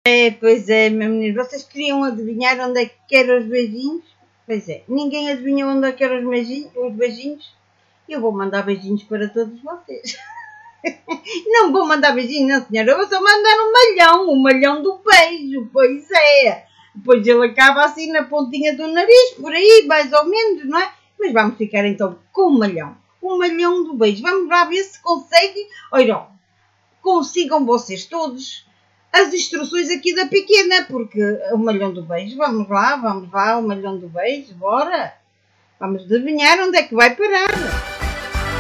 Pois é, meu menino. Vocês queriam adivinhar onde é que eram os beijinhos? Pois é, ninguém adivinhou onde é que eram os beijinhos. Eu vou mandar beijinhos para todos vocês. Não vou mandar beijinhos, não senhora. Eu vou só mandar um malhão do beijo. Pois é. Depois ele acaba assim na pontinha do nariz, por aí, mais ou menos, não é? Mas vamos ficar então com um malhão. Um malhão do beijo. Vamos lá ver se conseguem. Olha, consigam vocês todos as instruções aqui da pequena, porque o malhão do beijo, vamos lá, o malhão do beijo, bora. Vamos adivinhar onde é que vai parar.